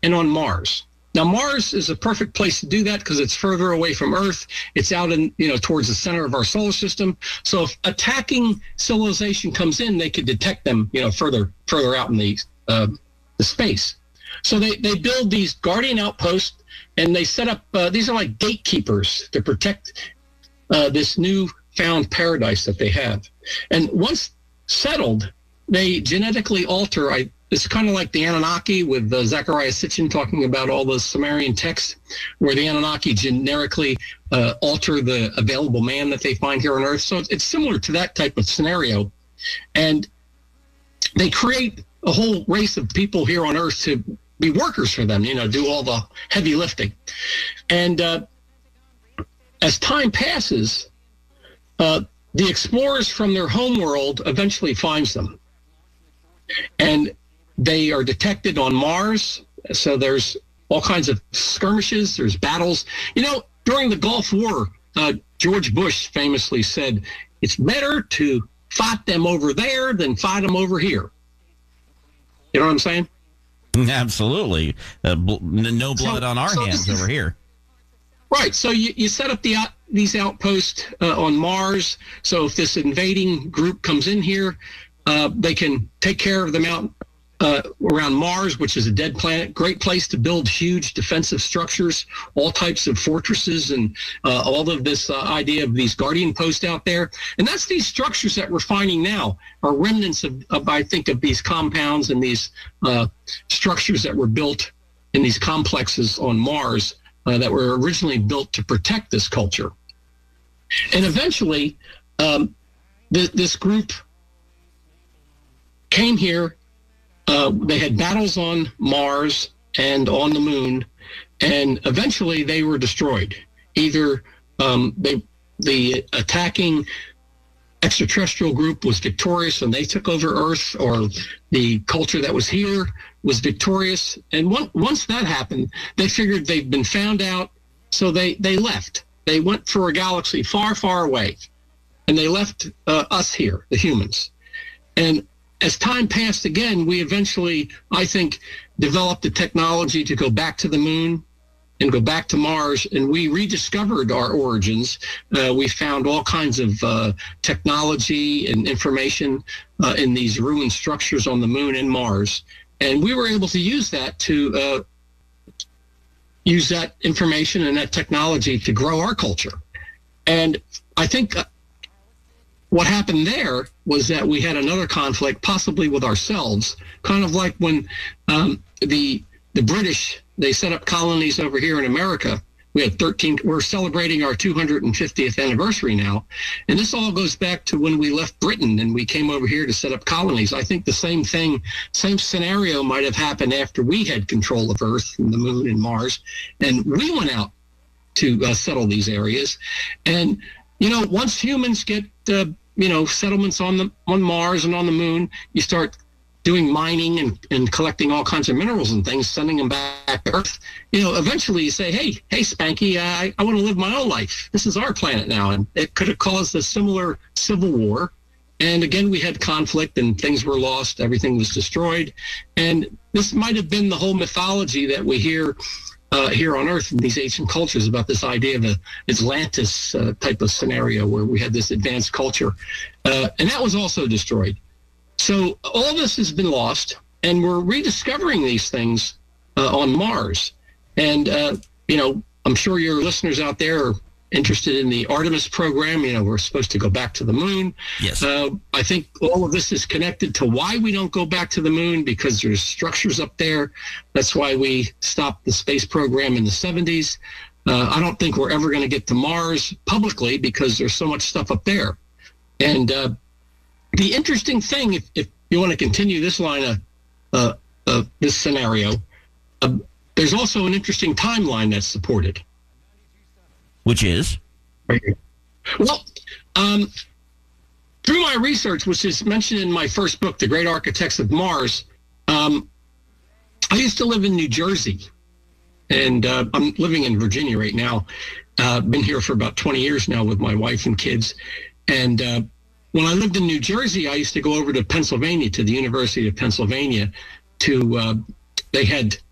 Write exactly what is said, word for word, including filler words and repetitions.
and on Mars. Now, Mars is a perfect place to do that because it's further away from Earth. It's out in, you know, towards the center of our solar system. So if attacking civilization comes in, they could detect them, you know, further further out in the uh, the space. So they, they build these guardian outposts, and they set up, uh, these are like gatekeepers to protect uh, this newfound paradise that they have. And once settled, they genetically alter, I, it's kind of like the Anunnaki with uh, Zecharia Sitchin talking about all the Sumerian texts, where the Anunnaki generically uh, alter the available man that they find here on Earth. So it's, it's similar to that type of scenario. And they create a whole race of people here on Earth to be workers for them, you know, do all the heavy lifting. And uh, as time passes, uh, the explorers from their home world eventually finds them. And they are detected on Mars. So there's all kinds of skirmishes. There's battles. You know, during the Gulf War, uh, George Bush famously said, it's better to fight them over there than fight them over here. You know what I'm saying? Absolutely. Uh, bl- no blood so, on our so hands over here. Right. So you, you set up the, uh, these outposts uh, on Mars. So if this invading group comes in here, uh, they can take care of them out uh, around Mars, which is a dead planet. Great place to build huge defensive structures, all types of fortresses, and uh, all of this uh, idea of these guardian posts out there. And that's these structures that we're finding now are remnants of, of I think, of these compounds and these uh, structures that were built in these complexes on Mars uh, that were originally built to protect this culture. And eventually, um, th- this group came here. Uh, they had battles on Mars and on the moon, and eventually they were destroyed. Either um, they, the attacking extraterrestrial group was victorious and they took over Earth, or the culture that was here was victorious. And one, once that happened, they figured they'd been found out, so they, they left. They went for a galaxy far, far away, and they left uh, us here, the humans. And as time passed again, we eventually, I think, developed the technology to go back to the moon and go back to Mars, and we rediscovered our origins. Uh, we found all kinds of uh, technology and information uh, in these ruined structures on the moon and Mars, and we were able to use that to uh, use that information and that technology to grow our culture. And I think uh, what happened there was that we had another conflict, possibly with ourselves, kind of like when um, the the British, they set up colonies over here in America. We had thirteen, we're celebrating our two hundred fiftieth anniversary now. And this all goes back to when we left Britain and we came over here to set up colonies. I think the same thing, same scenario might have happened after we had control of Earth and the moon and Mars. And we went out to uh, settle these areas. And, you know, once humans get, uh, you know, settlements on the on Mars and on the moon, you start doing mining and, and collecting all kinds of minerals and things, sending them back to Earth. You know, eventually you say, hey, hey, Spanky, I, I want to live my own life. This is our planet now. And it could have caused a similar civil war. And again, we had conflict and things were lost. Everything was destroyed. And this might have been the whole mythology that we hear uh, here on Earth in these ancient cultures about this idea of a Atlantis uh, type of scenario where we had this advanced culture. Uh, and that was also destroyed. So all this has been lost, and we're rediscovering these things uh, on Mars. And, uh, you know, I'm sure your listeners out there are interested in the Artemis program. You know, we're supposed to go back to the moon. Yes. Uh, I think all of this is connected to why we don't go back to the moon, because there's structures up there. That's why we stopped the space program in the seventies. Uh, I don't think we're ever going to get to Mars publicly because there's so much stuff up there. And, uh, the interesting thing, if, if you want to continue this line of uh, uh, this scenario, uh, there's also an interesting timeline that's supported. Which is? Right here. Well, um, through my research, which is mentioned in my first book, The Great Architects of Mars, um, I used to live in New Jersey, and uh, I'm living in Virginia right now. Uh, been here for about twenty years now with my wife and kids, and uh, when I lived in New Jersey, I used to go over to Pennsylvania, to the University of Pennsylvania, to, uh, they had